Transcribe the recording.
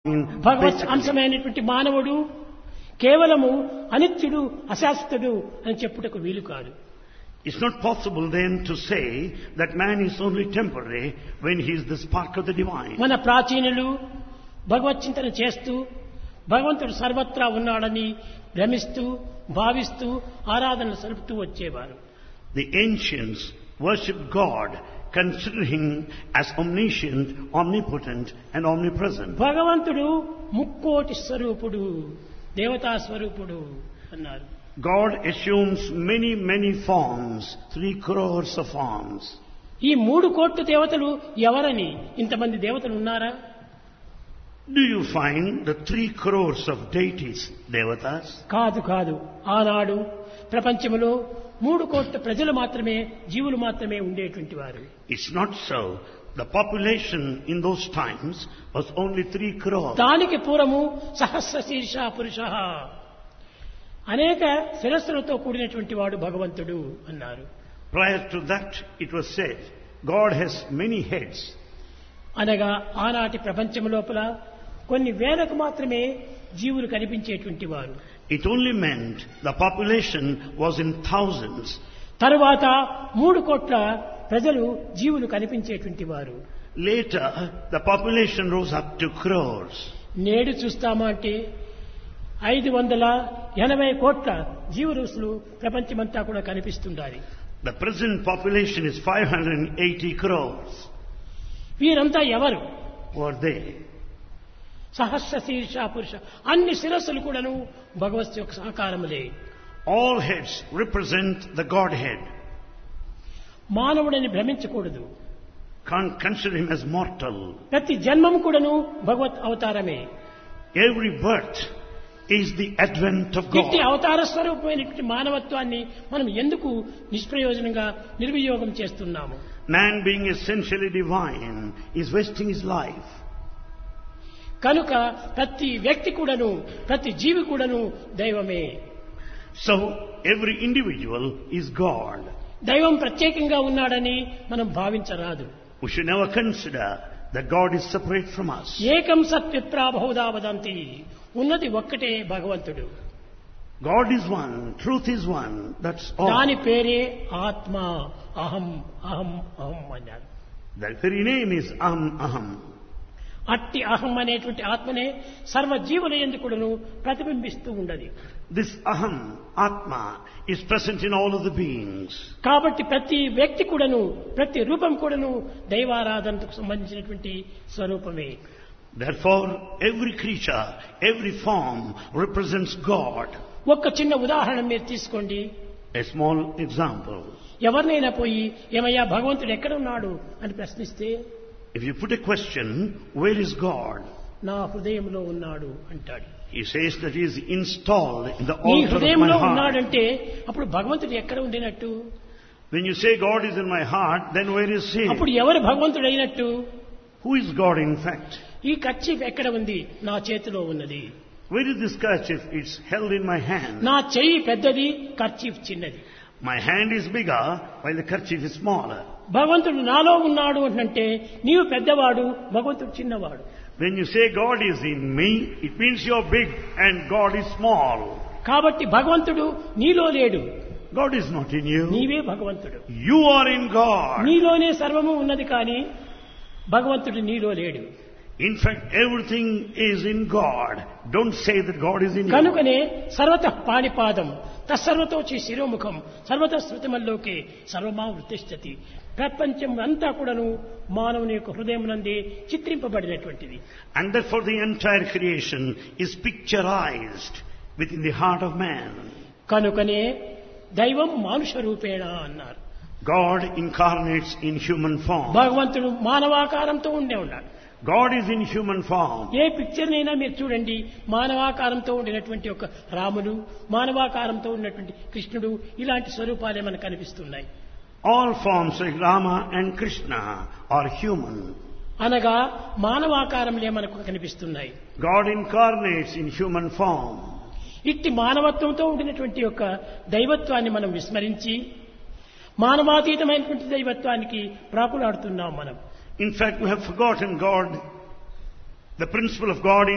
భగవత్ అంశమైనటువంటి మానవుడు కేవలము అనిత్యుడు అశాశ్వతుడు అని చెప్పుటకు వీలు కాదు. It's not possible then to say that man is only temporary when he is the spark of the divine. మన ప్రాచీనులు భగవత్ చింతన చేస్తూ భగవంతుడు సర్వత్రా ఉన్నాడని భ్రమిస్తూ భావిస్తూ ఆరాధనలు సలుపుతూ వచ్చేవారు. The ancients worshipped God, considering him as omniscient, omnipotent and omnipresent. భగవంతుడు ముక్కోటి స్వరూపుడు, దేవతా స్వరూపుడు అన్నారు. God assumes many, many forms, 3 crores of forms. ఈ 3 కోట్ల దేవతలు ఎవరని? ఇంతమంది దేవతలు ఉన్నారా? Do you find the 3 crores of deities, devatas? కాదు కాదు. ఆనాడు ప్రపంచంలో 3 కోట్ల ప్రజలు మాత్రమే, జీవులు మాత్రమే ఉండేటువంటి వారు. It's not so. The population in those times was only 3 crores. దానికి పూర్వము సహస్ర శీర్ష పురుష, అనేక శిరస్సులతో కూడినటువంటి వాడు భగవంతుడు అన్నారు. Prior to that, it was said, God has many heads. అనగా ఆనాటి ప్రపంచం లోపల కొన్ని వేలకు మాత్రమే జీవులు కనిపించేటువంటి వారు. It only meant the population was in thousands. తరువాత 3 కోట్ల ప్రజలు జీవులు కనిపించేటువంటి వారు. Later, the population rose up to crores. నేడు చూస్తామా అంటే 580 కోట్ల జీవరాశులు ప్రపంచమంతా కూడా కనిపిస్తుండాలి. The present population is 580 crores. వీరంతా ఎవరు? Who are they? సహస్ర శీర్ష పురుష, అన్ని శిరస్సులు కూడాను భగవత్ యొక్క సహకారములే. All heads represent the Godhead. మానవుడని భ్రమించకూడదు. Can't consider him as mortal. ప్రతి జన్మం కూడాను భగవత్ అవతారమే. Every birth is the advent of ఇట్టి God. అవతార స్వరూపమైనటువంటి మానవత్వాన్ని మనం ఎందుకు నిష్ప్రయోజనంగా నిర్వియోగం చేస్తున్నాము? Man being essentially divine is wasting his life. కనుక ప్రతి వ్యక్తి కూడాను, ప్రతి జీవి కూడాను దైవమే. So every individual is God. దైవం ప్రత్యేకంగా ఉన్నాడని మనం భావించరాదు. We should never consider that God is separate from us. ఏకం సత్ విప్రా బహుదా వదంతి, ఉన్నది ఒక్కటే భగవంతుడు. God is one, truth is one, that's all. దాని పేరే ఆత్మ. అహం అహం అహం అన్నారు. That very name is Aham. అట్టి అహం అనేటువంటి ఆత్మనే సర్వ జీవుల యందు కూడాను ప్రతిబింబిస్తూ ఉండదు. This Aham, Atma, is present in all of the beings. కాబట్టి ప్రతి వ్యక్తి కూడాను, ప్రతి రూపం కూడాను దైవారాధనకు సంబంధించినటువంటి స్వరూపమే. Therefore, every creature, every form represents God. ఒక్క చిన్న ఉదాహరణ మీరు తీసుకోండి. A small example. ఎవరినైనా పోయి ఏమయ్యా భగవంతుడు ఎక్కడ ఉన్నాడు అని ప్రశ్నిస్తే, If you put a question, where is God? నా హృదయంలో ఉన్నాడు అంటాడు. He says that he is installed in the నీ altar of హృదయంలో my heart. ఉన్నాడంటే అప్పుడు భగవంతుడు ఎక్కడ ఉండినట్టు? When you say God is in my heart, then where is he? అప్పుడు ఎవరు భగవంతుడు అయినట్టు? Who is God in fact? ఈ కర్చీఫ్ ఎక్కడ ఉంది? నా చేతిలో ఉన్నది. Where is this kerchief? It's held in my hand. నా చెయ్యి పెద్దది, కర్చీఫ్ చిన్నది. My hand is bigger while the kerchief is smaller. భగవంతుడు నాలో ఉన్నాడు అంటే నీవు పెద్దవాడు, భగవంతుడు చిన్నవాడు. When you say God is in me, it means you're big and God is small. కాబట్టి భగవంతుడు నీలో లేడు. God is not in you. నీవే భగవంతుడు. You are in God. నీలోనే సర్వము ఉన్నది కానీ భగవంతుడు నీలో లేడు. In fact, everything is in God. Don't say that God is in you. కనుకనే సర్వతః పాణిపాదం తత్సర్వతోచి శిరోముఖం సర్వత శృతిమల్లోకే సర్వమా వృత్తిష్టతి. ప్రపంచం అంతా కూడాను మానవుని యొక్క హృదయమునందే చిత్రింపబడినటువంటిది. And therefore the entire creation is picturized within the heart of man. కనుకనే దైవం మానుష రూపేణ అన్నారు. God incarnates in human form. భగవంతుడు మానవాకారంతో ఉండే ఉన్నాడు. God is in human form. A picture నైనా మీరు చూడండి, మానవాకారంతో ఉండినటువంటి ఒక రాముడు, మానవాకారంతో ఉన్నటువంటి కృష్ణుడు, ఇలాంటి స్వరూపాలే మనకు కనిపిస్తున్నాయి. All forms like Rama and Krishna are human. అనగా మానవాకారంలే మనకు కనిపిస్తున్నాయి. God incarnates in human form. ఇట్టి మానవత్వంతో ఉండినటువంటి యొక్క దైవత్వాన్ని మనం విస్మరించి మానవాతీతమైనటువంటి దైవత్వానికి ప్రాకులాడుతున్నాం మనం. In fact, we have forgotten God, the principle of God